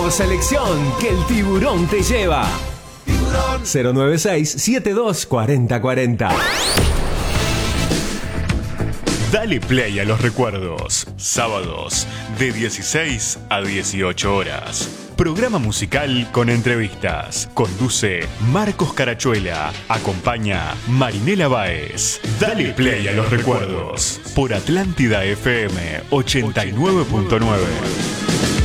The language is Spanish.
por selección que el tiburón te lleva. Tiburón 096-724040. Dale play a los recuerdos. Sábados de 16 a 18 horas. Programa musical con entrevistas. Conduce Marcos Carachuela. Acompaña Marinela Báez. Dale play a los recuerdos. Por Atlántida FM 89.9.